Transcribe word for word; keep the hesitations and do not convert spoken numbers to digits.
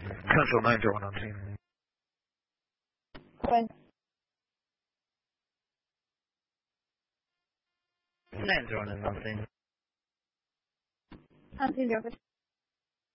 Control nine zero one on scene. When? nine zero one is on scene. On scene, the office.